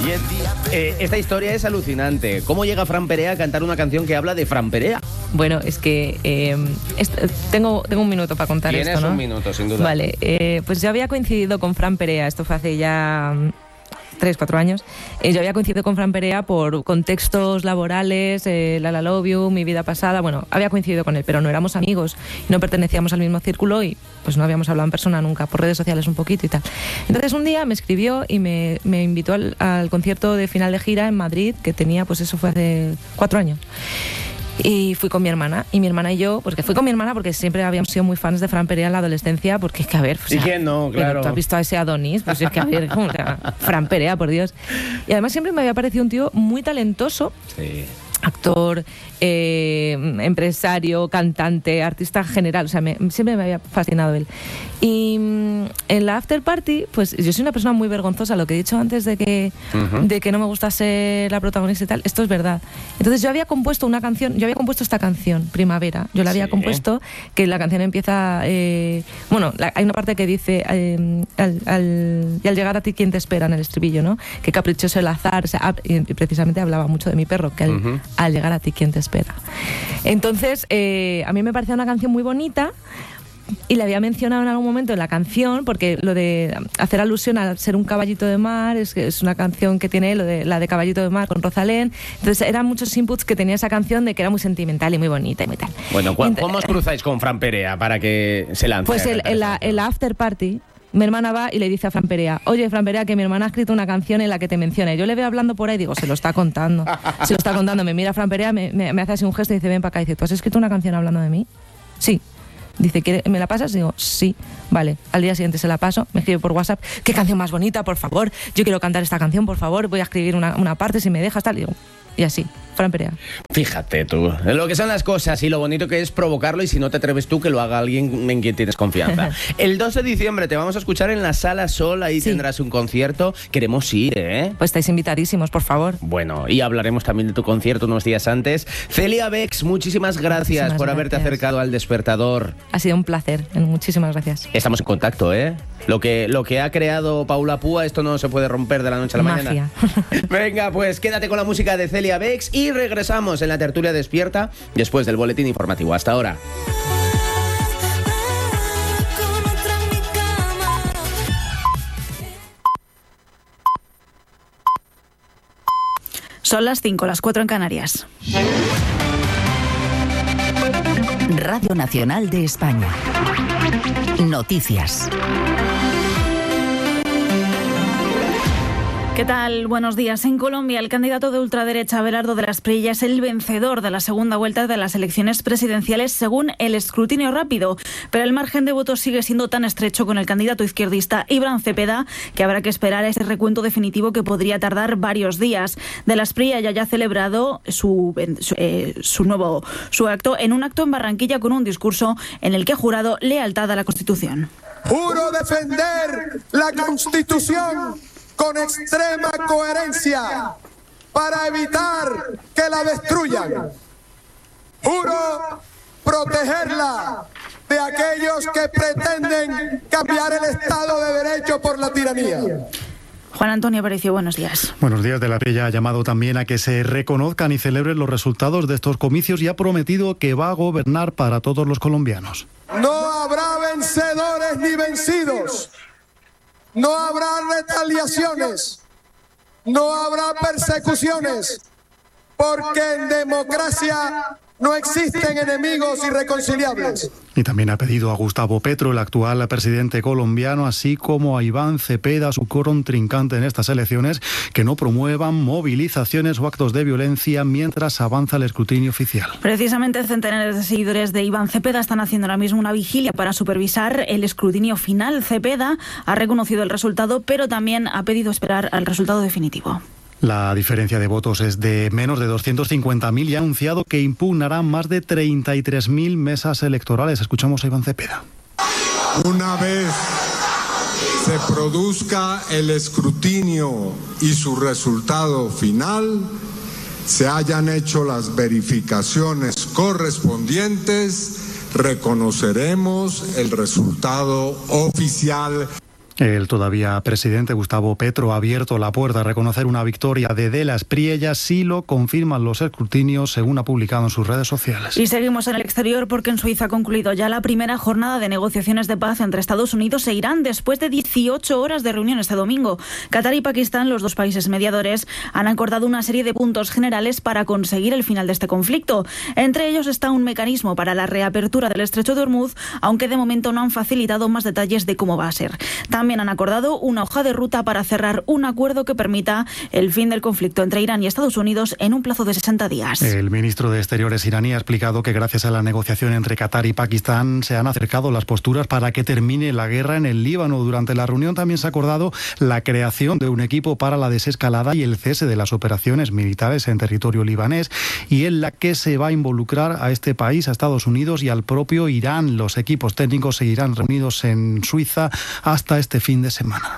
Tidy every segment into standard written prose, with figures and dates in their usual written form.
Esta historia es alucinante. ¿Cómo llega Fran Perea a cantar una canción que habla de Fran Perea? Bueno, es que tengo un minuto para contar esto, ¿no? Tienes un minuto, sin duda. Vale, pues yo había coincidido con Fran Perea, esto fue hace ya 3-4 años. Yo había coincidido con Fran Perea por contextos laborales, La Love You, Mi Vida Pasada. Bueno, había coincidido con él, pero no éramos amigos, no pertenecíamos al mismo círculo y pues no habíamos hablado en persona nunca, por redes sociales un poquito y tal. Entonces un día me escribió y me invitó al concierto de final de gira en Madrid, que tenía, pues eso fue hace 4 años. Y fui con mi hermana, y mi hermana y yo, porque fui con mi hermana porque siempre habíamos sido muy fans de Fran Perea en la adolescencia, porque es que, a ver, o sea, ¿y quién no? Claro. ¿tú has visto a ese Adonis? Pues es que, a ver, o sea, Fran Perea, por Dios. Y además siempre me había parecido un tío muy talentoso. Sí. Actor, empresario, cantante, artista en general, o sea, siempre me había fascinado él. Y en la after party, pues yo soy una persona muy vergonzosa, lo que he dicho antes de que no me gusta ser la protagonista y tal, esto es verdad. Entonces yo había compuesto esta canción, Primavera, yo la había compuesto, que la canción empieza, hay una parte que dice, y al llegar a ti, ¿quién te espera?, en el estribillo, ¿no? Qué caprichoso el azar, o sea, y precisamente hablaba mucho de mi perro, que al llegar a ti, ¿quién te espera? Entonces, a mí me parecía una canción muy bonita y la había mencionado en algún momento en la canción, porque lo de hacer alusión a ser un caballito de mar es una canción que tiene la de Caballito de Mar con Rosalén. Entonces eran muchos inputs que tenía esa canción, de que era muy sentimental y muy bonita y muy tal. Bueno, ¿cómo os cruzáis con Fran Perea para que se lance? Pues en la after party mi hermana va y le dice a Fran Perea: oye, Fran Perea, que mi hermana ha escrito una canción en la que te menciona. Y yo le veo hablando por ahí y digo, se lo está contando. Me mira Fran Perea, me hace así un gesto y dice, ven para acá. Y dice, ¿tú has escrito una canción hablando de mí? Sí. Dice, ¿me la pasas? Digo, sí. Vale, al día siguiente se la paso, me escribe por WhatsApp, qué canción más bonita, por favor, yo quiero cantar esta canción, por favor, voy a escribir una parte, si me dejas, tal. Y así, Fran Perea. Fíjate tú, lo que son las cosas y lo bonito que es provocarlo, y si no te atreves tú, que lo haga alguien en quien tienes confianza. El 2 de diciembre te vamos a escuchar en la Sala Sol, ahí tendrás un concierto. Queremos ir, ¿eh? Pues estáis invitadísimos, por favor. Bueno, y hablaremos también de tu concierto unos días antes. Celia Bex, muchísimas gracias por haberte acercado al Despertador. Ha sido un placer, muchísimas gracias. Estamos en contacto, ¿eh? Lo que ha creado Paula Púa, esto no se puede romper de la noche a la mañana. Venga, pues quédate con la música de Celia Bex y regresamos en la tertulia despierta después del boletín informativo. Hasta ahora. Son las 5, las 4 en Canarias. Radio Nacional de España. Noticias. ¿Qué tal? Buenos días. En Colombia, el candidato de ultraderecha Abelardo de la Espriella es el vencedor de la segunda vuelta de las elecciones presidenciales según el escrutinio rápido. Pero el margen de votos sigue siendo tan estrecho con el candidato izquierdista Iván Cepeda que habrá que esperar a ese recuento definitivo que podría tardar varios días. De la Espriella ya ha celebrado su acto en un acto en Barranquilla con un discurso en el que ha jurado lealtad a la Constitución. Juro defender la Constitución con extrema coherencia para evitar que la destruyan. Juro protegerla de aquellos que pretenden cambiar el Estado de Derecho por la tiranía. Juan Antonio Aparicio, buenos días. Buenos días. De la Espriella ha llamado también a que se reconozcan y celebren los resultados de estos comicios y ha prometido que va a gobernar para todos los colombianos. No habrá vencedores ni vencidos. No habrá retaliaciones, no habrá persecuciones, porque en democracia no existen enemigos irreconciliables. Y también ha pedido a Gustavo Petro, el actual presidente colombiano, así como a Iván Cepeda, su contrincante en estas elecciones, que no promuevan movilizaciones o actos de violencia mientras avanza el escrutinio oficial. Precisamente centenares de seguidores de Iván Cepeda están haciendo ahora mismo una vigilia para supervisar el escrutinio final. Cepeda ha reconocido el resultado, pero también ha pedido esperar al resultado definitivo. La diferencia de votos es de menos de 250.000 y ha anunciado que impugnará más de 33.000 mesas electorales. Escuchamos a Iván Cepeda. Una vez se produzca el escrutinio y su resultado final, se hayan hecho las verificaciones correspondientes, reconoceremos el resultado oficial. El todavía presidente Gustavo Petro ha abierto la puerta a reconocer una victoria de las Priellas si lo confirman los escrutinios, según ha publicado en sus redes sociales. Y seguimos en el exterior porque en Suiza ha concluido ya la primera jornada de negociaciones de paz entre Estados Unidos e Irán después de 18 horas de reunión este domingo. Qatar y Pakistán, los dos países mediadores, han acordado una serie de puntos generales para conseguir el final de este conflicto. Entre ellos está un mecanismo para la reapertura del estrecho de Hormuz, aunque de momento no han facilitado más detalles de cómo va a ser. También han acordado una hoja de ruta para cerrar un acuerdo que permita el fin del conflicto entre Irán y Estados Unidos en un plazo de 60 días. El ministro de Exteriores iraní ha explicado que gracias a la negociación entre Qatar y Pakistán se han acercado las posturas para que termine la guerra en el Líbano. Durante la reunión también se ha acordado la creación de un equipo para la desescalada y el cese de las operaciones militares en territorio libanés, y en la que se va a involucrar a este país, a Estados Unidos y al propio Irán. Los equipos técnicos seguirán reunidos en Suiza hasta este fin de semana.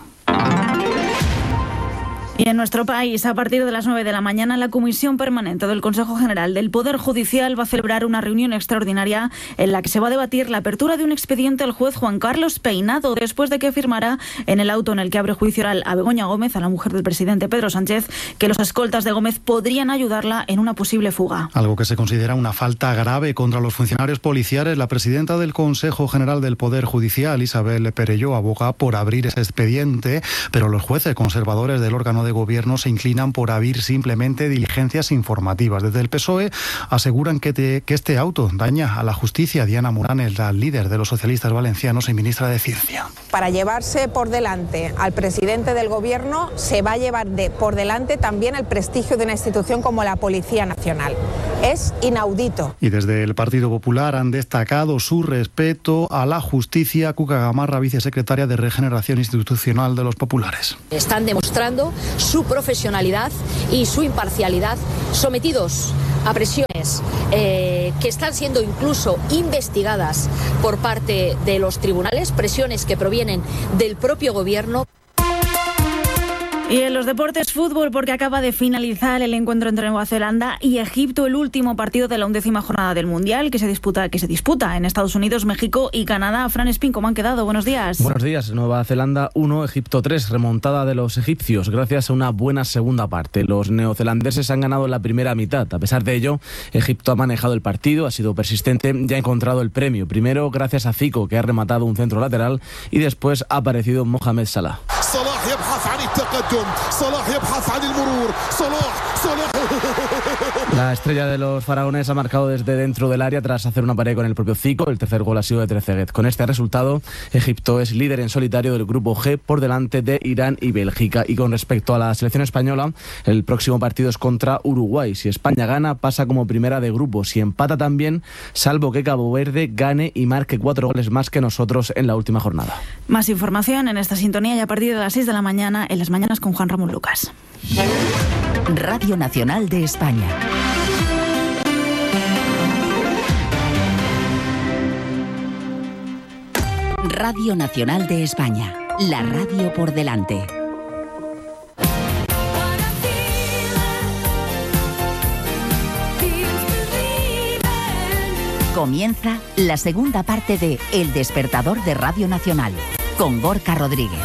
Y en nuestro país, a partir de las 9 de la mañana, la Comisión Permanente del Consejo General del Poder Judicial va a celebrar una reunión extraordinaria en la que se va a debatir la apertura de un expediente al juez Juan Carlos Peinado, después de que firmara en el auto en el que abre juicio oral a Begoña Gómez, a la mujer del presidente Pedro Sánchez, que los escoltas de Gómez podrían ayudarla en una posible fuga. Algo que se considera una falta grave contra los funcionarios policiales. La presidenta del Consejo General del Poder Judicial, Isabel Perelló, aboga por abrir ese expediente, pero los jueces conservadores del órgano de gobierno se inclinan por abrir simplemente diligencias informativas. Desde el PSOE aseguran que este auto daña a la justicia. Diana Morán es la líder de los socialistas valencianos y ministra de Ciencia. Para llevarse por delante al presidente del gobierno se va a llevar por delante también el prestigio de una institución como la Policía Nacional. Es inaudito. Y desde el Partido Popular han destacado su respeto a la justicia. Cuca Gamarra, vicesecretaria de Regeneración Institucional de los Populares. Están demostrando su profesionalidad y su imparcialidad, sometidos a presiones que están siendo incluso investigadas por parte de los tribunales, presiones que provienen del propio gobierno. Y en los deportes, fútbol, porque acaba de finalizar el encuentro entre Nueva Zelanda y Egipto, el último partido de la 11ª jornada del Mundial que se disputa en Estados Unidos, México y Canadá. Fran Espín, ¿cómo han quedado? Buenos días. Buenos días. Nueva Zelanda 1, Egipto 3, remontada de los egipcios gracias a una buena segunda parte. Los neozelandeses han ganado la primera mitad. A pesar de ello, Egipto ha manejado el partido, ha sido persistente y ha encontrado el premio. Primero gracias a Zico, que ha rematado un centro lateral, y después ha aparecido Mohamed Salah. La estrella de los faraones ha marcado desde dentro del área tras hacer una pared con el propio Zico. El tercer gol ha sido de Trezeguet. Con este resultado, Egipto es líder en solitario del grupo G, por delante de Irán y Bélgica. Y con respecto a la selección española, el próximo partido es contra Uruguay. Si España gana, pasa como primera de grupo. Si empata también, salvo que Cabo Verde gane y marque 4 goles más que nosotros en la última jornada. Más información en esta sintonía y a partir de las 6 de la mañana en Las Mañanas con Juan Ramón Lucas. Radio Nacional de España. Radio Nacional de España. La radio por delante. Comienza la segunda parte de El Despertador de Radio Nacional con Gorka Rodríguez.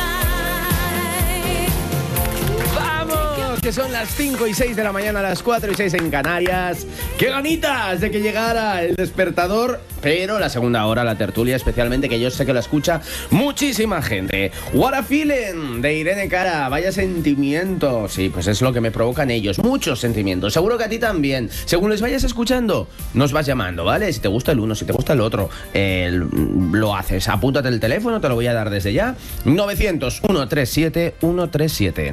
Que son las 5 y 6 de la mañana, las 4 y 6 en Canarias. ¡Qué ganitas de que llegara el despertador! Pero la segunda hora, la tertulia, especialmente, que yo sé que la escucha muchísima gente. What a Feeling, de Irene Cara. Vaya sentimientos. Sí, pues es lo que me provocan ellos. Muchos sentimientos. Seguro que a ti también. Según les vayas escuchando, nos vas llamando, ¿vale? Si te gusta el uno, si te gusta el otro, lo haces. Apúntate el teléfono, te lo voy a dar desde ya. 900-137-137.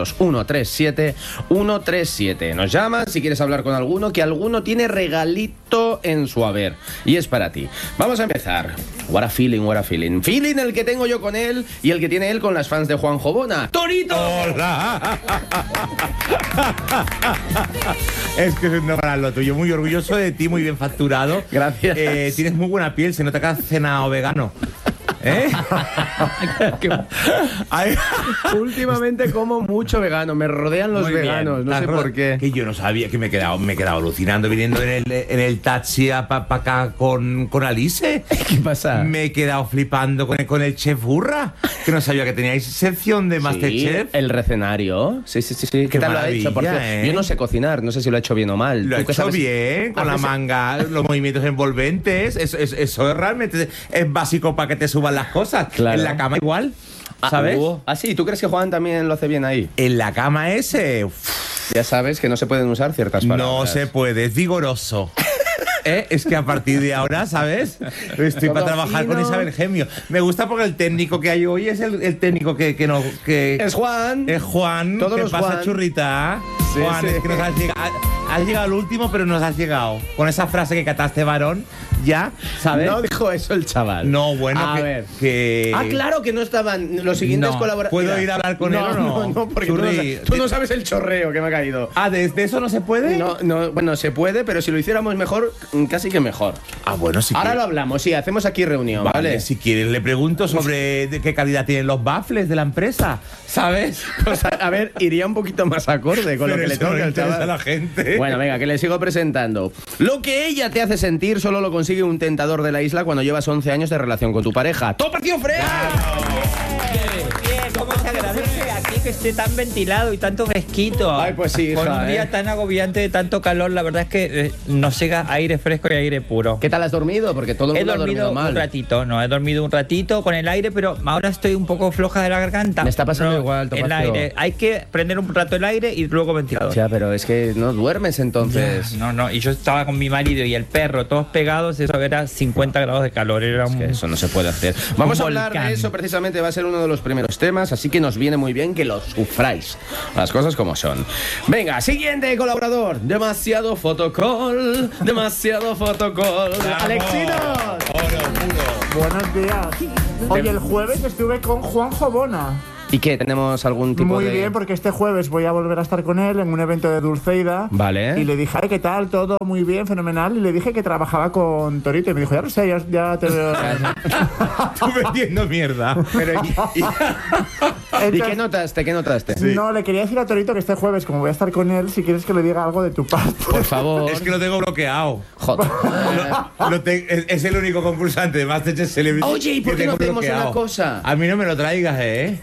900-137-137. Nos llamas si quieres hablar con alguno, que alguno tiene regalito en su haber. Y es para ti. Vamos a empezar. What a feeling, what a feeling. Feeling el que tengo yo con él y el que tiene él con las fans de Juanjo Bona. ¡Torito! ¡Hola! Es que no para lo tuyo. Muy orgulloso de ti, muy bien facturado. Gracias. Tienes muy buena piel, se nota que has cenado vegano. Últimamente como mucho vegano, me rodean los veganos, no sé por qué. Que yo no sabía, que me he quedado alucinando viniendo en el taxi para acá con Alice. ¿Qué pasa? Me he quedado flipando con el chef Burra, que no sabía que teníais sección de Masterchef. El recenario. Sí. ¿Qué tal lo ha hecho? Porque yo no sé cocinar, no sé si lo ha hecho bien o mal. Lo ha hecho bien, con la manga, los movimientos envolventes. Eso realmente es básico para que te suban las cosas. Claro. En la cama igual, ¿sabes? Sí, ¿tú crees que Juan también lo hace bien ahí? En la cama ese... Ya sabes que no se pueden usar ciertas palabras. No se puede, es vigoroso. Es que a partir de ahora, ¿sabes? Estoy para trabajar con Isabel Gemio. Me gusta porque el técnico que hay hoy es el técnico que es Juan. Es Juan. Todos ¿Qué los pasa, Juan. churrita? Sí, Juan, es que nos has llegado al último, pero nos has llegado. Con esa frase que cataste, varón, ya, ¿sabes? No dijo eso el chaval. No, bueno, a ver. que... claro que no estaban los siguientes colaboradores. ¿Puedo ir a hablar con él o no? No, porque tú no sabes el chorreo que me ha caído. ¿Desde eso no se puede? No, bueno, se puede, pero si lo hiciéramos mejor, casi que mejor. Bueno, sí. Ahora lo hablamos, sí, hacemos aquí reunión, ¿vale? Si quieres, le pregunto sobre de qué calidad tienen los baffles de la empresa, ¿sabes? Pues a ver, iría un poquito más acorde con lo que le toca al chaval. A la gente. Bueno, venga, que le sigo presentando. Lo que ella te hace sentir solo lo consigue un tentador de la isla cuando llevas 11 años de relación con tu pareja. ¡Top Tío Fred! ¿Cómo se agradece aquí que esté tan ventilado y tanto fresquito? Ay, pues sí, hija, con un día tan agobiante de tanto calor, la verdad es que nos llega aire fresco y aire puro. ¿Qué tal has dormido? Porque todo el mundo ha dormido mal. He dormido un ratito con el aire, pero ahora estoy un poco floja de la garganta. Me está pasando igual, el aire. Hay que prender un rato el aire y luego ventilador. Ya, pero es que no duermes entonces. No, y yo estaba con mi marido y el perro, todos pegados, eso era 50 grados de calor. Era que eso no se puede hacer. Vamos a hablar de eso precisamente, va a ser uno de los primeros temas, así que nos viene muy bien que lo sufráis. Las cosas como son. Venga, siguiente colaborador. Demasiado fotocall. ¡Alexinos! Buenos días. Oye, el jueves estuve con Juanjo Bona. ¿Y qué? ¿Tenemos algún tipo de...? Muy bien, porque este jueves voy a volver a estar con él en un evento de Dulceida. Vale. Y le dije, ¿qué tal? Todo muy bien, fenomenal. Y le dije que trabajaba con Torito. Y me dijo, ya lo sé, ya te veo. Tú metiendo mierda. Pero, ¿Y qué notaste? Sí. No, le quería decir a Torito que este jueves, como voy a estar con él, si quieres que le diga algo de tu parte. Por favor. Es que lo tengo bloqueado. Joder. Es el único concursante de Masterchef Celebrity. Oye, ¿y por qué no hacemos una cosa? A mí no me lo traigas,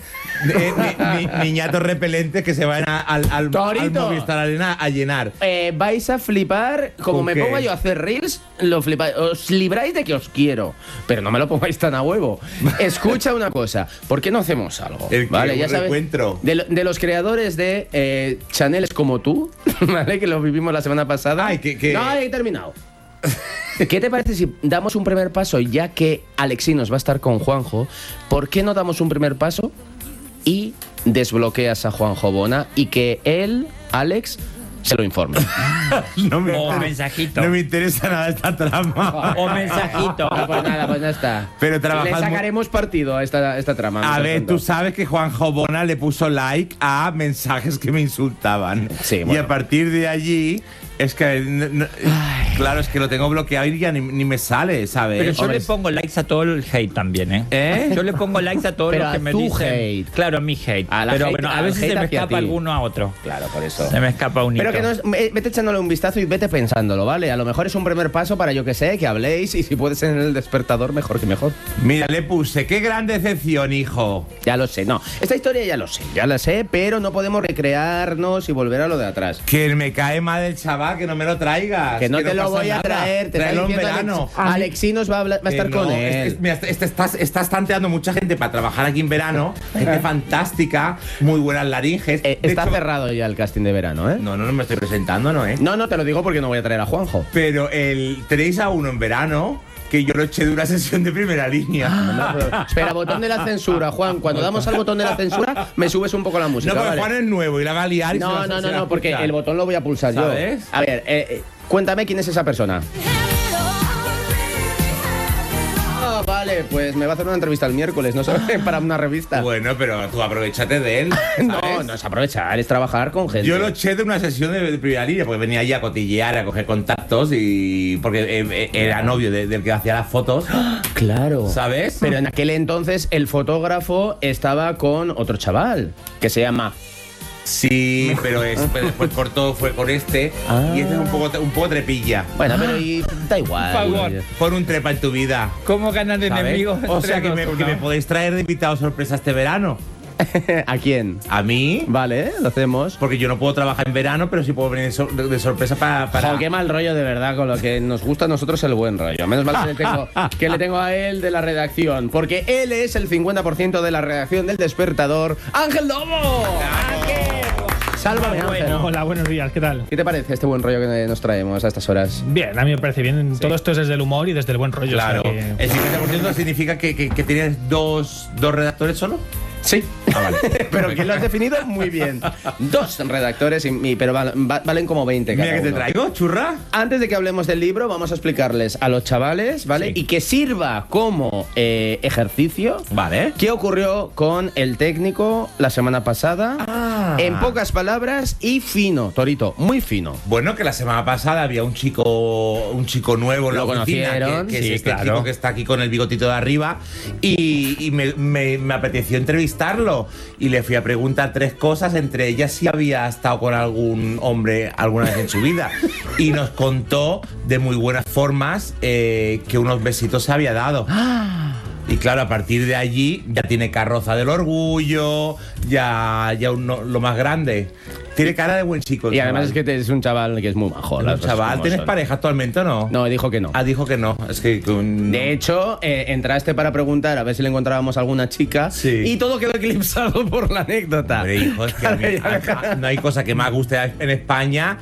niñatos repelentes que se van al Movistar Arena a llenar. Vais a flipar, como me ponga yo a hacer reels, lo flipáis. Os libráis de que os quiero, pero no me lo pongáis tan a huevo. Escucha una cosa, ¿por qué no hacemos algo? Vale, ya sabes, de los creadores de Chanel como tú, ¿vale? Que lo vivimos la semana pasada. No, he terminado. ¿Qué te parece si damos un primer paso, ya que Alexinos va a estar con Juanjo? ¿Por qué no damos un primer paso y desbloqueas a Juanjo Bona y que él, Alex, se lo informe? Mensajito. No me interesa nada esta trama. O mensajito. Pues nada, ya está. Pero le sacaremos partido a esta trama. A ver, tú sabes que Juanjo Bona le puso like a mensajes que me insultaban. Sí, bueno. Y a partir de allí... Es que, claro, es que lo tengo bloqueado y ya ni me sale, ¿sabes? Pero yo le pongo likes a todo el hate también, Yo le pongo likes a todo lo que me dicen. Hate. Claro, mi hate. Pero bueno, a veces se me escapa alguno a otro. Claro, por eso. Se me escapa un hito. Pero que vete echándole un vistazo y vete pensándolo, ¿vale? A lo mejor es un primer paso para, yo que sé, que habléis y si puedes en el despertador, mejor que mejor. Mira, le puse, qué gran decepción, hijo. Ya lo sé, no. Esta historia ya la sé, pero no podemos recrearnos y volver a lo de atrás. Que me cae mal el chaval. Que no me lo traigas. Que no te lo voy a traer. Te está diciendo verano. Alexinos va a estar con él. Mira, estás tanteando mucha gente para trabajar aquí en verano. Gente fantástica, muy buenas laringes. Está cerrado ya el casting de verano, ¿eh? No me estoy presentando, ¿no? No, te lo digo porque no voy a traer a Juanjo. Pero tenéis a uno en verano que yo lo eché de una sesión de primera línea. Espera, botón de la censura, Juan. Cuando damos al botón de la censura, me subes un poco la música. No, porque ¿vale? Juan es nuevo y la va a liar. No, porque el botón lo voy a pulsar. ¿Sabes? Yo. A ver, cuéntame quién es esa persona. Ah, vale, pues me va a hacer una entrevista el miércoles, no sé, para una revista. Bueno, pero tú aprovechate de él. No es aprovechar, es trabajar con gente. Yo lo eché de una sesión de primera línea porque venía allí a cotillear, a coger contactos y porque era novio del que hacía las fotos. Claro. ¿Sabes? Pero en aquel entonces el fotógrafo estaba con otro chaval que se llama... Sí, pero después cortó, fue con este. Y este es un poco trepilla. Bueno, pero da igual. Por favor. Pon un trepa en tu vida. ¿Cómo ganan enemigos? O sea, que me podéis traer de invitado sorpresa este verano. ¿A quién? ¿A mí? Vale, lo hacemos. Porque yo no puedo trabajar en verano, pero sí puedo venir de sorpresa para... Jo, qué mal rollo, de verdad, con lo que nos gusta a nosotros el buen rollo. Menos mal que le tengo a él de la redacción, porque él es el 50% de la redacción del Despertador, ¡Ángel Lobo! Sálvame, Ángel. Hola, buenos días, ¿qué tal? ¿Qué te parece este buen rollo que nos traemos a estas horas? Bien, a mí me parece bien. Sí. Todo esto es desde el humor y desde el buen rollo. Claro. O sea que... ¿El 50% significa que tienes dos redactores solo? Sí. Ah, vale. Pero que lo has definido muy bien. 2 redactores, pero valen como 20 cada Mira que te uno. traigo, churra. Antes de que hablemos del libro, vamos a explicarles a los chavales, ¿vale? Sí. Y que sirva como ejercicio. Vale. ¿Qué ocurrió con el técnico la semana pasada? En pocas palabras y fino, Torito, muy fino. Bueno, que la semana pasada había un chico nuevo en la oficina, conocieron, que sí, es este claro. chico que está aquí con el bigotito de arriba, y me apeteció entrevistarlo y le fui a preguntar 3 cosas, entre ellas si había estado con algún hombre alguna vez en su vida, y nos contó de muy buenas formas que unos besitos se había dado. Y claro, a partir de allí ya tiene carroza del orgullo, ya lo más grande. Tiene cara de buen chico. Y además es que es un chaval que es muy majo. ¿Un chaval? ¿Tienes pareja actualmente o no? No, dijo que no. Ah, dijo que no. Es que de hecho, entraste para preguntar a ver si le encontrábamos alguna chica, sí. Y todo quedó eclipsado por la anécdota. Hombre, hijo, es que a mí, no hay cosa que más guste en España.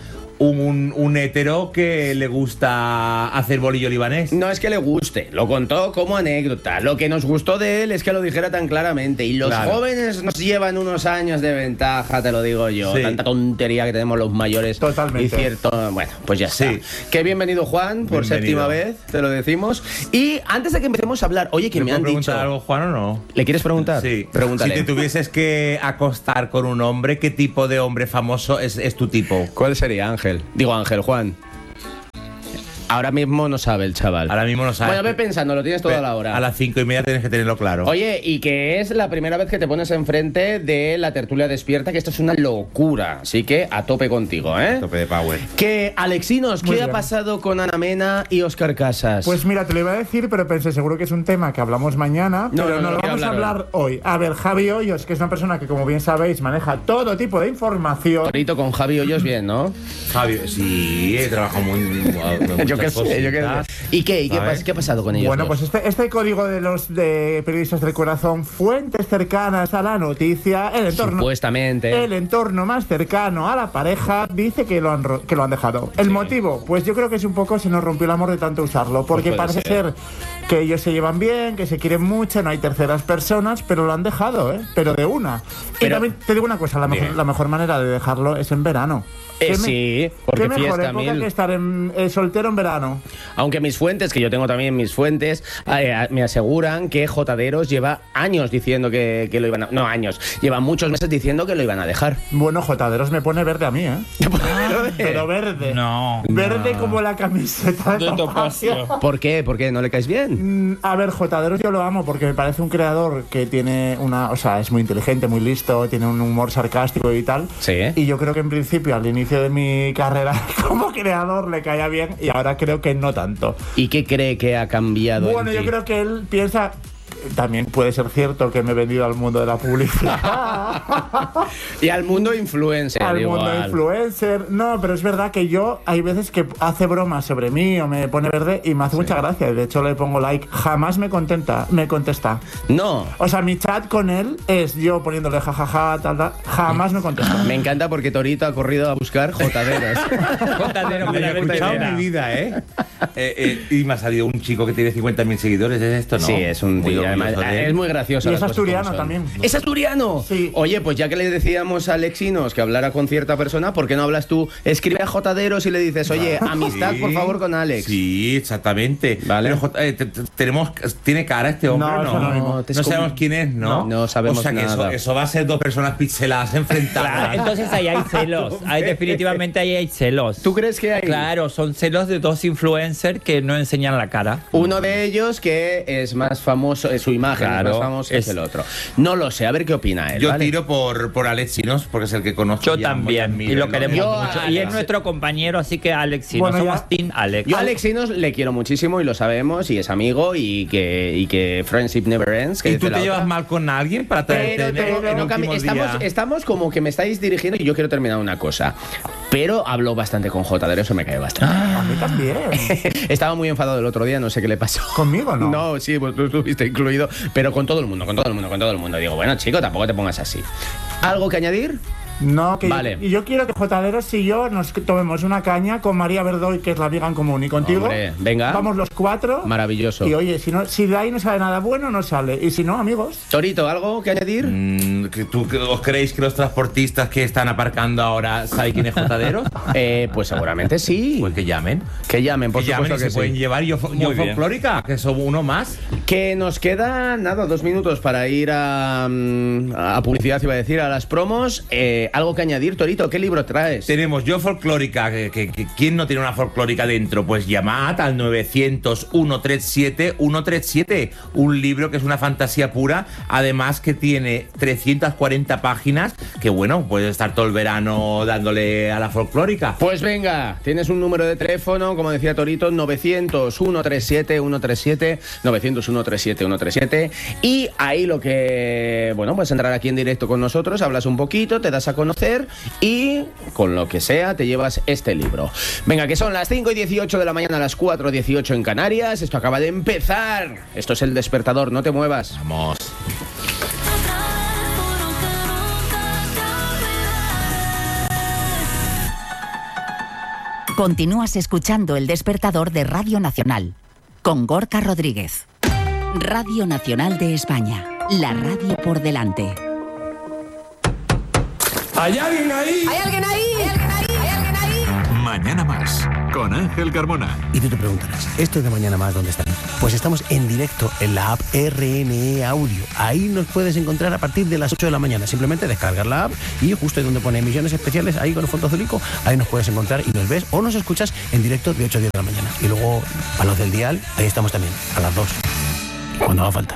Un hétero que le gusta hacer bolillo libanés. No es que le guste, lo contó como anécdota. Lo que nos gustó de él es que lo dijera tan claramente. Y los jóvenes nos llevan unos años de ventaja, te lo digo yo. Sí. Tanta tontería que tenemos los mayores. Totalmente. Y cierto, bueno, pues ya está. Qué bienvenido, Juan, por séptima vez, te lo decimos. Y antes de que empecemos a hablar, oye, que me han dicho... ¿Preguntar algo, Juan, o no? ¿Le quieres preguntar? Sí. Pregúntale. Si te tuvieses que acostar con un hombre, ¿qué tipo de hombre famoso es tu tipo? ¿Cuál sería, Ángel? Digo, Ángel, Juan. Ahora mismo no sabe el chaval. Ahora mismo no sabe. Bueno, ve pensando, lo tienes toda la hora. A las 5:30 tienes que tenerlo claro. Oye, y que es la primera vez que te pones enfrente de la tertulia despierta, que esto es una locura. Así que a tope contigo, ¿eh? A tope de power. Que, Alexinos, ¿qué ha pasado con Ana Mena y Óscar Casas? Pues mira, te lo iba a decir, pero pensé, seguro que es un tema que hablamos mañana, pero no lo vamos a hablar hoy. A ver, Javi Hoyos, que es una persona que, como bien sabéis, maneja todo tipo de información. Torito, con Javi Hoyos bien, ¿no? Javi, sí, he trabajado muy yo qué sé, yo qué sé. ¿Y qué? ¿Qué ha pasado con ellos? Bueno, dos? pues este código de los periodistas del corazón, fuentes cercanas a la noticia, el entorno, supuestamente, el entorno más cercano a la pareja, dice que lo han dejado. ¿El motivo? Pues yo creo que es un poco se nos rompió el amor de tanto usarlo, porque parece ser que ellos se llevan bien, que se quieren mucho, no hay terceras personas, pero lo han dejado, pero de una. Y también te digo una cosa, la mejor manera de dejarlo es en verano. Sí, porque qué mejor fiesta época que estar soltero en verano. Aunque mis fuentes, que yo tengo también mis fuentes, me aseguran que Jotaderos lleva años diciendo que lo iban a... No, años. Lleva muchos meses diciendo que lo iban a dejar. Bueno, Jotaderos me pone verde a mí, ¿eh? Pero verde. No. Verde como la camiseta de Topacio. ¿Por qué? ¿Por qué? ¿No le caes bien? A ver, Jotaderos yo lo amo porque me parece un creador que tiene o sea, es muy inteligente, muy listo, tiene un humor sarcástico y tal. Sí. Y yo creo que en principio al inicio de mi carrera como creador le caía bien y ahora creo que no tanto. ¿Y qué cree que ha cambiado? Bueno, yo creo que él piensa... También puede ser cierto que me he vendido al mundo de la publicidad. Y al mundo influencer. Al mundo influencer. No, pero es verdad que yo hay veces que hace bromas sobre mí o me pone verde y me hace mucha gracia. De hecho, le pongo like. Jamás me contesta. No. O sea, mi chat con él es yo poniéndole jajaja, tal. Jamás me contesta. Me encanta porque Torito ha corrido a buscar Jotaderos. Jotaderos, he escuchado en mi vida, ¿eh? Y me ha salido un chico que tiene 50.000 seguidores. ¿Es esto? No. Sí, es un tío Además, es muy gracioso. Y es asturiano también. ¿Es asturiano? Sí. Oye, pues ya que le decíamos a Alexinos que hablara con cierta persona, ¿por qué no hablas tú? Escribe a Jotaderos y le dices, oye, amistad, por favor, con Alex. Sí, exactamente. Vale. Pero, ¿tiene cara este hombre o no? No sabemos quién es, ¿no? No sabemos nada. O sea, que eso va a ser dos personas pixeladas enfrentadas. Claro, entonces ahí hay celos. Definitivamente ahí hay celos. ¿Tú crees que hay? Claro, son celos de dos influencers que no enseñan la cara. Uno de ellos que es más famoso, su imagen es más famosa que el otro. No lo sé, a ver qué opina él. Yo tiro por Alexinos, porque es el que conozco. Yo también, y lo queremos mucho. Y es nuestro compañero, así que Alexinos, somos Team Alex. Yo a Alexinos le quiero muchísimo y lo sabemos, y es amigo, y que friendship never ends. Que ¿Y tú te llevas mal con alguien para estamos como que me estáis dirigiendo y yo quiero terminar una cosa. Pero hablo bastante con J, eso me cae bastante. A mí también. Estaba muy enfadado el otro día, no sé qué le pasó. ¿Conmigo no? No, sí, pues tú estuviste incluido, pero con todo el mundo. Digo, bueno, chico, tampoco te pongas así. ¿Algo que añadir? No, que vale. yo quiero que Jotaderos y yo nos tomemos una caña con María Verdoy, que es la amiga en común, y contigo. Hombre, venga. Vamos los cuatro. Maravilloso. Y oye, si de ahí no sale nada bueno, no sale. Y si no, amigos. Torito, ¿algo que añadir? ¿Os creéis que los transportistas que están aparcando ahora saben quién es Jotaderos? Pues seguramente sí. Pues que llamen. Por supuesto que se sí. pueden llevar yo folclórica, que son uno más. Que nos queda, 2 minutos para ir a publicidad, iba a decir, a las promos. ¿Algo que añadir, Torito? ¿Qué libro traes? Tenemos Yo Folclórica, ¿quién no tiene una folclórica dentro? Pues llamad al 900-137-137, un libro que es una fantasía pura, además que tiene 340 páginas, que bueno, puedes estar todo el verano dándole a la folclórica. Pues venga, tienes un número de teléfono, como decía Torito, 900-137-137, 900-137-137, y ahí lo que, puedes entrar aquí en directo con nosotros, hablas un poquito, te das a conocer y con lo que sea te llevas este libro. Venga, que son las 5:18 de la mañana, a las 4:18 en Canarias. Esto acaba de empezar. Esto es El Despertador, no te muevas. Vamos. Continúas escuchando El Despertador de Radio Nacional con Gorka Rodríguez. Radio Nacional de España, la radio por delante. ¿Hay alguien ahí? ¿Hay alguien ahí? ¿Hay alguien ahí? ¿Hay alguien ahí? Mañana Más, con Ángel Carmona. Y tú te preguntarás, ¿esto de Mañana Más dónde están? Pues estamos en directo en la app RNE Audio. Ahí nos puedes encontrar a partir de las 8 de la mañana. Simplemente descargas la app y justo ahí donde pone emisiones especiales, ahí con el fondo azulico, ahí nos puedes encontrar y nos ves o nos escuchas en directo de 8 a 10 de la mañana. Y luego a los del dial, ahí estamos también, a las 2, cuando haga falta.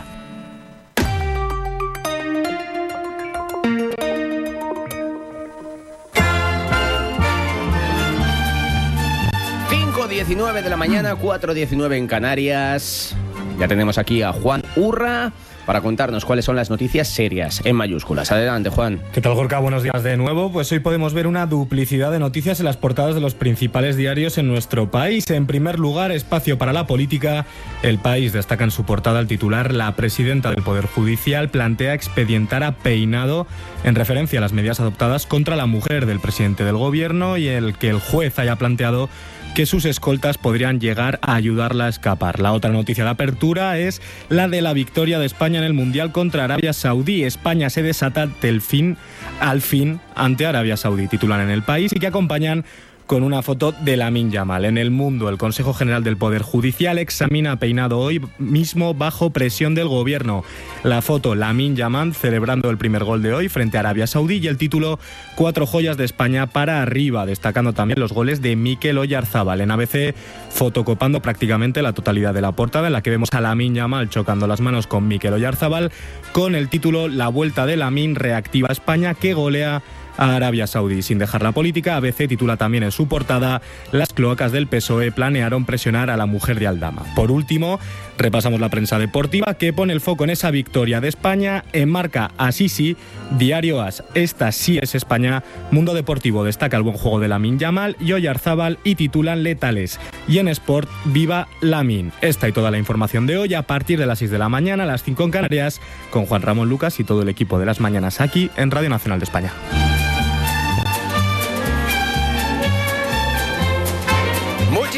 ...19 de la mañana, 4:19 en Canarias. Ya tenemos aquí a Juan Urra para contarnos cuáles son las noticias serias, en mayúsculas. Adelante, Juan. ¿Qué tal, Gorka? Buenos días de nuevo. Pues hoy podemos ver una duplicidad de noticias en las portadas de los principales diarios en nuestro país. En primer lugar, espacio para la política. El País destaca en su portada el titular: la presidenta del Poder Judicial plantea expedientar a Peinado, en referencia a las medidas adoptadas contra la mujer del presidente del gobierno y el que el juez haya planteado que sus escoltas podrían llegar a ayudarla a escapar. La otra noticia de apertura es la de la victoria de España en el Mundial contra Arabia Saudí. España se desata al fin ante Arabia Saudí, titulan en El País, y que acompañan con una foto de Lamine Yamal. En El Mundo, el Consejo General del Poder Judicial examina a Peinado hoy mismo bajo presión del gobierno. La foto, Lamine Yamal celebrando el primer gol de hoy frente a Arabia Saudí, y el título, 4 joyas de España para arriba, destacando también los goles de Mikel Oyarzábal. En ABC, fotocopando prácticamente la totalidad de la portada, en la que vemos a Lamine Yamal chocando las manos con Mikel Oyarzábal, con el título, la vuelta de Lamine reactiva a España, que golea a Arabia Saudí. Sin dejar la política, ABC titula también en su portada: las cloacas del PSOE planearon presionar a la mujer de Aldama. Por último, repasamos la prensa deportiva, que pone el foco en esa victoria de España. En Marca, así sí, Diario As, esta sí es España. Mundo Deportivo destaca el buen juego de Lamine Yamal y Oyarzábal y titulan letales. Y en Sport, viva Lamine. Esta y toda la información de hoy a partir de las 6 de la mañana, a las 5 en Canarias, con Juan Ramón Lucas y todo el equipo de Las Mañanas aquí en Radio Nacional de España.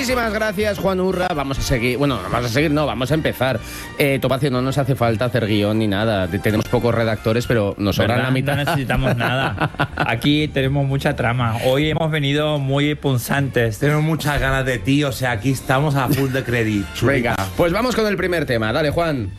Muchísimas gracias, Juan Urra. Vamos a empezar. Topacio, no nos hace falta hacer guión ni nada. Tenemos pocos redactores, pero nos sobran la mitad. No necesitamos nada. Aquí tenemos mucha trama. Hoy hemos venido muy punzantes. Tenemos muchas ganas de ti, o sea, aquí estamos a full de crédito. Venga, pues vamos con el primer tema. Dale, Juan.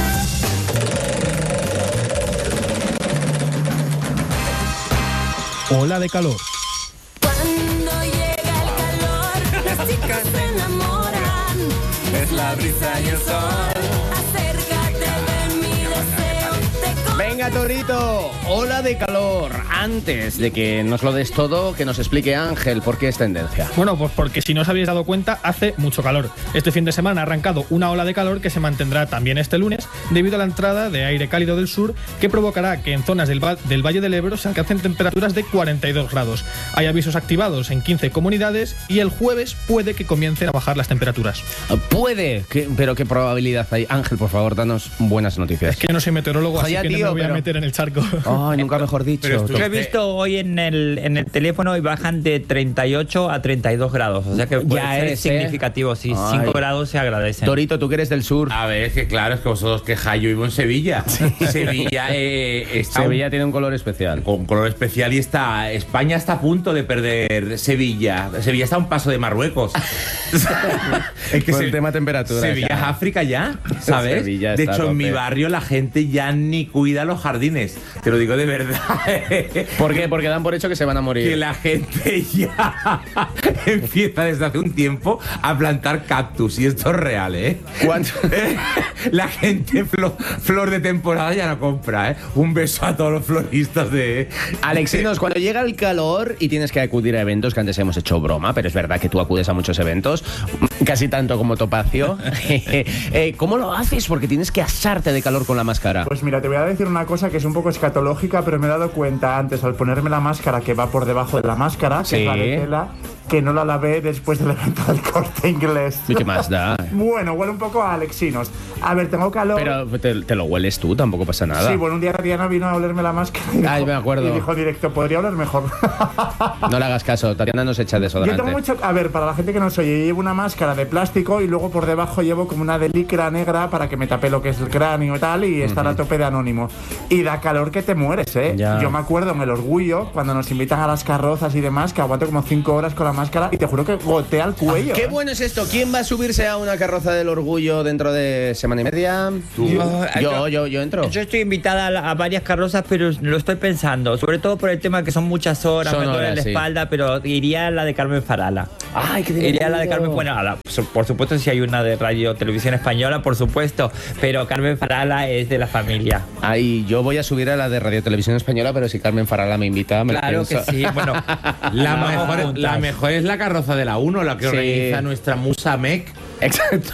Ola de calor. Cuando llega el calor, las chicas se enamoran. Es la brisa y el sol. Acércate de mi deseo. Venga, Torito, ola de calor. Antes de que nos lo des todo, que nos explique Ángel por qué es tendencia. Bueno, pues porque si no os habéis dado cuenta, hace mucho calor. Este fin de semana ha arrancado una ola de calor que se mantendrá también este lunes debido a la entrada de aire cálido del sur que provocará que en zonas del Valle del Ebro se alcancen temperaturas de 42 grados. Hay avisos activados en 15 comunidades y el jueves puede que comiencen a bajar las temperaturas. Puede, pero ¿qué probabilidad hay? Ángel, por favor, danos buenas noticias. Es que yo no soy meteorólogo, así que no me voy a meter en el charco. Ay, nunca mejor dicho. Yo he visto hoy en el teléfono y bajan de 38 a 32 grados. O sea que ya es significativo. Sí, 5 grados se agradecen. Torito, tú que eres del sur. A ver, es que claro, es que vosotros quejáis. Yo vivo en Sevilla. Sevilla Sevilla tiene un color especial. Un color especial y España está a punto de perder Sevilla. Sevilla está a un paso de Marruecos. Es que el tema temperatura. Sevilla es África ya, ¿sabes? De hecho, en mi barrio la gente ya ni cuida los jardines. Te lo digo de verdad. ¿Por qué? Porque dan por hecho que se van a morir. Que la gente ya empieza desde hace un tiempo a plantar cactus. Y esto es real, ¿eh? ¿Cuánto? La gente flor de temporada ya no compra, ¿eh? Un beso a todos los floristas de... Alexinos, cuando llega el calor y tienes que acudir a eventos, que antes hemos hecho broma, pero es verdad que tú acudes a muchos eventos, casi tanto como Topacio. ¿Cómo lo haces? Porque tienes que asarte de calor con la máscara. Pues mira, te voy a decir una cosa que es un poco escatológica, pero me he dado cuenta antes al ponerme la máscara que va por debajo de la máscara, que es la de tela, que no la lavé después del evento del Corte Inglés. ¿Y qué más da? Bueno, huele un poco a Alexinos. A ver, tengo calor. Pero te lo hueles tú, tampoco pasa nada. Sí, bueno, un día Tatiana vino a olerme la máscara y dijo, me acuerdo. Y dijo directo, podría oler mejor. No le hagas caso, Tatiana nos echa desodorante. Yo tengo mucho... A ver, para la gente que no soy, llevo una máscara de plástico y luego por debajo llevo como una de licra negra para que me tape lo que es el cráneo y tal, y estar a tope de anónimo. Y da calor que te mueres, ¿eh? Ya. Yo me acuerdo en el Orgullo, cuando nos invitan a las carrozas y demás, que aguanto como 5 horas con la máscara y te juro que gotea el cuello. ¡Qué bueno es esto! ¿Quién va a subirse a una carroza del Orgullo dentro de semana y media? ¿Tú? Yo entro. Yo estoy invitada a varias carrozas, pero lo estoy pensando, sobre todo por el tema que son muchas horas, me duele la espalda, pero iría a la de Carmen Farala. ¡Ay, qué divertido! Iría a la de Carmen, bueno, por supuesto si hay una de Radio Televisión Española, por supuesto, pero Carmen Farala es de la familia. Ay, yo voy a subir a la de Radio Televisión Española, pero si Carmen Farala me invita, me claro lo pienso. que sí, bueno, la mejor es la carroza de la 1, la que organiza nuestra musa Mec. Exacto.